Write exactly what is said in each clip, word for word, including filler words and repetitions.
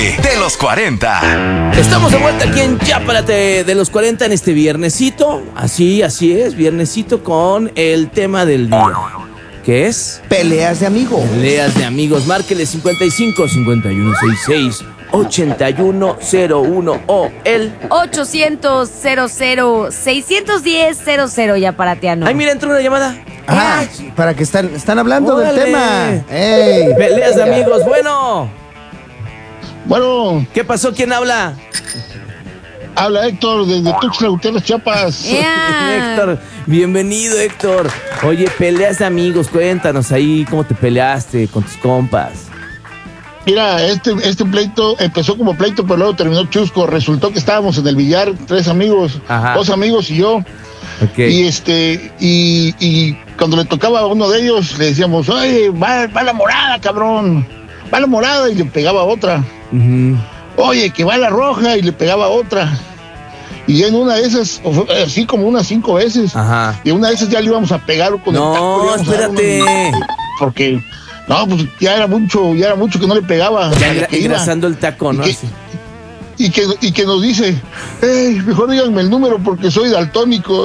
De los cuarenta. Estamos de vuelta aquí en Chápalate de los cuarenta en este viernesito. Así, así es, viernesito con el tema del día. ¿Qué es? Peleas de amigos. Peleas de amigos. Márquele cincuenta y cinco, cincuenta y uno, sesenta y seis, ochenta y uno cero uno o el ochocientos, cero cero, seiscientos diez, cero cero ya para Tiano. Ay, mira, entró una llamada. Ah, para que están, están hablando Órale. del tema. Ey. Peleas de amigos. Bueno, Bueno, ¿qué pasó? ¿Quién habla? habla Héctor desde Tuxtla Gutiérrez, Chiapas. Yeah. Héctor, bienvenido, Héctor. Oye, peleas de amigos, cuéntanos ahí cómo te peleaste con tus compas. Mira, este, este pleito empezó como pleito, pero luego terminó chusco. Resultó que estábamos en el billar, tres amigos, Ajá. dos amigos y yo. Ok. Y este, y, y cuando le tocaba a uno de ellos, le decíamos, oye, va, va la morada, cabrón. Va la morada, y le pegaba a otra. Ujú. Oye, que va la roja, y le pegaba a otra. Y en una de esas, así como unas cinco veces, Ajá. y una de esas ya le íbamos a pegar con No, el taco. le íbamos a dar espérate. una- porque, no, pues ya era mucho, ya era mucho que no le pegaba. Ya a la engra- que iba. engrasando el taco, ¿no? ¿Y qué? Así. Y que, y que nos dice, hey, mejor díganme el número porque soy daltónico.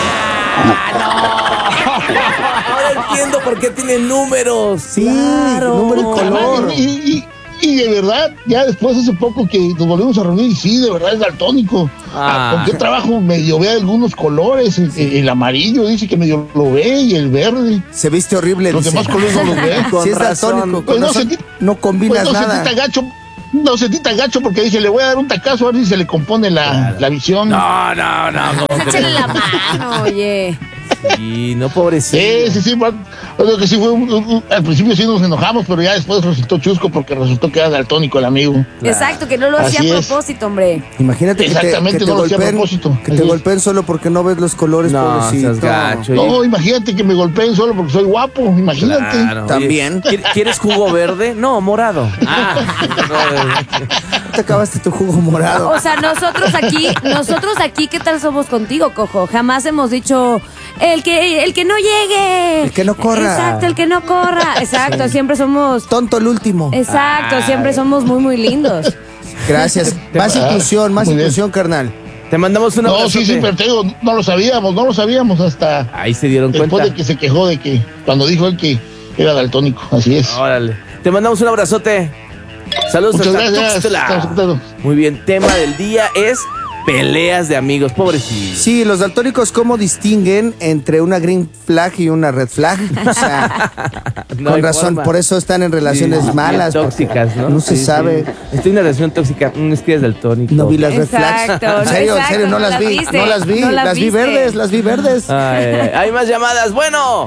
Ahora entiendo por qué tiene números. Sí, claro. número y color. Y, y, y de verdad, ya después hace poco que nos volvimos a reunir, y sí, de verdad es daltónico. Ah. ¿Con qué trabajo medio ve algunos colores? El, el amarillo dice que medio lo ve y el verde. Se viste horrible. Los dice. demás colores no los ve. Con Si es razón. daltónico, Pues con no razón, sentí- no combinas Pues no nada. sentí tan gacho, no sentí tan gacho porque dije, le voy a dar un tacazo a ver si se le compone la, la visión. No, no, no. ¿cómo Échale crees? la mano, oye. Sí, no, pobrecito. Sí, sí, sí, bueno, lo que sí fue, un- un- un- al principio sí nos enojamos, pero ya después resultó chusco porque resultó que era daltónico el amigo. Exacto, que no lo hacía Así a es. propósito, hombre. Imagínate que te, Exactamente, que te no lo hacía a golpeen, propósito. que Así te es. golpeen solo porque no ves los colores, No, pobrecito. seas gacho. No, imagínate que me golpeen solo porque soy guapo, imagínate. Claro. También. Oye, ¿quier- ¿Quieres jugo verde? No, morado. Ah, Te acabaste tu jugo morado. O sea, nosotros aquí, nosotros aquí, ¿qué tal somos contigo, Cojo? Jamás hemos dicho el que, el que no llegue. El que no corra. Exacto, el que no corra. Exacto, siempre somos. Tonto el último. Exacto, Ay. siempre somos muy, muy lindos. Gracias. Más inclusión, más Muy bien. inclusión, carnal. te mandamos una No, sí, sí, pero te digo, no lo sabíamos, no lo sabíamos hasta Ahí se dieron después cuenta. de que se quejó de que, cuando dijo él que era daltónico, así es. Órale. Te mandamos un abrazote. Saludos Muchas hasta gracias. Tuxtla. Estamos contentos. Muy bien, tema del día es peleas de amigos. Pobrecito. Sí, los daltónicos, ¿cómo distinguen entre una green flag y una red flag? O sea, No con hay razón, forma. por eso están en relaciones Sí, malas. bien tóxicas, porque ¿no? No se Sí, sabe. sí. Estoy en una relación tóxica. Mm, es que es del tónico. No vi las red flags. Exacto, En serio, en exacto, serio, no no las las vi. viste, No las vi. no las Las vi viste. verdes, las vi verdes. Ay, ay, ay. Hay más llamadas. Bueno.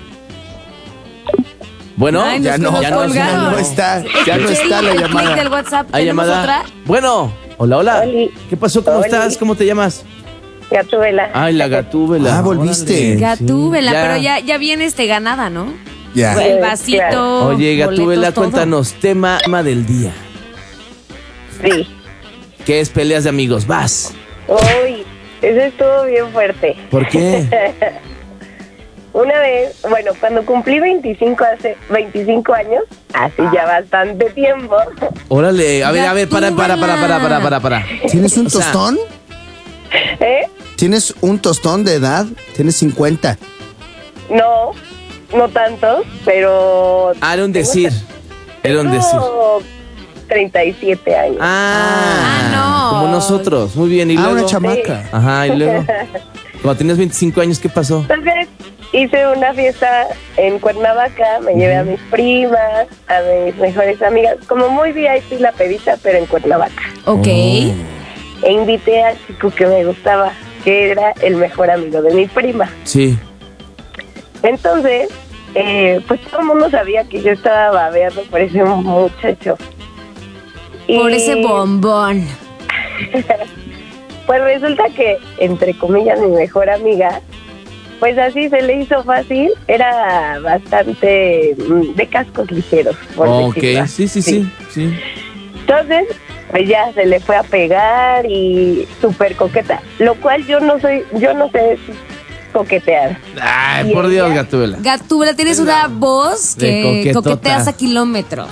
Bueno, Ay, Ya nos- no, nos ya no, colgaron. no está. Ya no Escuché está el- la el clic llamada. del WhatsApp. hay ¿Tenemos llamada. otra? Bueno, hola, hola. Oli. ¿Qué pasó? ¿Cómo Oli. estás? ¿Cómo te llamas? Gatúbela. Ay, la gatúbela. Ah, volviste. Órale, Gatúbela, sí. pero ya, ya viene este ganada, ¿no? Ya. El Sí, vasito. claro. Oye, Gatúbela, boletos, todo. cuéntanos, tema, tema del día. Sí. ¿Qué es peleas de amigos? Vas. Uy, eso estuvo bien fuerte. ¿Por qué? Una vez, bueno, cuando cumplí veinticinco, hace veinticinco años, así ya bastante tiempo. Órale, a ver, a ver, para, para, para, para, para, para, para. ¿Tienes un O sea, tostón? ¿Eh? ¿Tienes un tostón de edad? Tienes cincuenta. No, no tanto, pero... Ah, era un decir. Era un decir. Tengo treinta y siete años. Ah, Ah, no. como nosotros. Muy bien, y Ah, luego. una chamaca. Ajá, y luego. Cuando tenías veinticinco años, ¿qué pasó? Entonces hice una fiesta en Cuernavaca, me llevé a mis primas, a mis mejores amigas, como muy V I P la pedita, pero en Cuernavaca. Ok. Oh. E invité al chico que me gustaba, que era el mejor amigo de mi prima. Sí. Entonces, eh, pues todo el mundo sabía que yo estaba babeando por ese muchacho. Por Y, ese bombón. Pues resulta que, entre comillas, mi mejor amiga, pues así se le hizo fácil, era bastante mm, de cascos ligeros, por Ok, decirlo sí, sí, así. sí, sí. Entonces, pues ya se le fue a pegar y súper coqueta, lo cual yo no soy, yo no sé coquetear. Ay, ¿Y por Dios, ella? Gatúbela. Gatúbela, tienes una voz De que coquetota. coqueteas a kilómetros.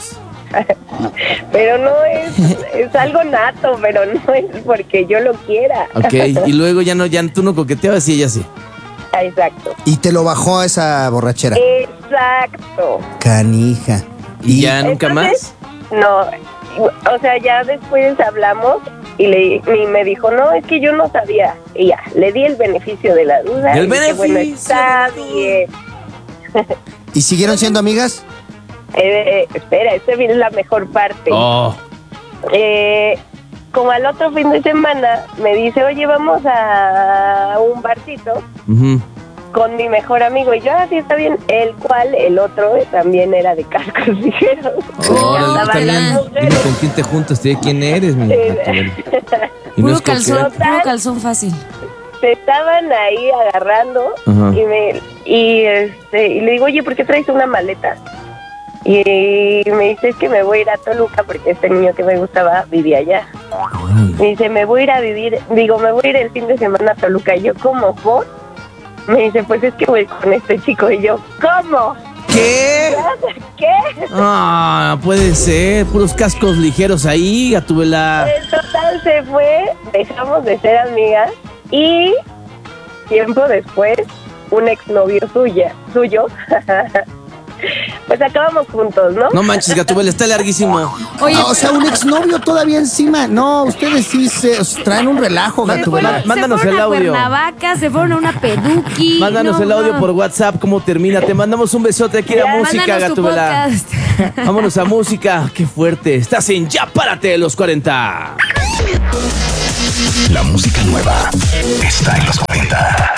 Pero no es, es algo nato, pero no es porque yo lo quiera. Ok, y luego ya no, ya tú no coqueteabas y ella sí. Exacto. Y te lo bajó esa borrachera. Exacto. Canija. ¿Y ya nunca Entonces, más? No, o sea, ya después hablamos y, le, y me dijo, no, es que yo no sabía. Y ya, le di el beneficio de la duda. El y dije, bueno, beneficio está de la duda. bien. ¿Y siguieron siendo amigas? Eh, eh, espera, esta viene la mejor parte. Oh, Eh, como al otro fin de semana me dice, oye, vamos a un barcito ujú. con mi mejor amigo. Y yo, ah, sí, está bien. El cual, el otro, eh, también era de cascos ligeros. Órale, tú Estaban también. las Dime mujeres. con quién te juntas, te quién eres, mi Eh, Gatúbela. Y no Puro es calzón, coqueta. puro calzón fácil. Se estaban ahí agarrando Ajá. y me y este y le digo, oye, ¿por qué traes una maleta? Y me dice, es que me voy a ir a Toluca porque este niño que me gustaba vivía allá. Me dice, me voy a ir a vivir, digo, me voy a ir el fin de semana a Toluca. Y yo, ¿cómo? ¿Por? Me dice, pues es que voy con este chico. Y yo, ¿cómo? ¿Qué? ¿Qué? Ah, puede ser. Puros cascos ligeros ahí, Gatúbela. En total se fue, dejamos de ser amigas y tiempo después un exnovio suya, suyo, pues acabamos juntos, ¿no? No manches, Gatúbela, está larguísimo. Oye, Ah, o sea, un exnovio todavía encima. No, ustedes sí se os traen un relajo, Ma- se fueron, Gatúbela. se Mándanos fueron el a audio. Cuernavaca, se fueron a una peduqui. Mándanos No, el audio no. por WhatsApp, cómo termina. Te mandamos un besote aquí a Ya, música, Mándanos tu Gatúbela. podcast. Vámonos a música. Qué fuerte. Estás en Ya Párate de los cuarenta. La música nueva está en los cuarenta.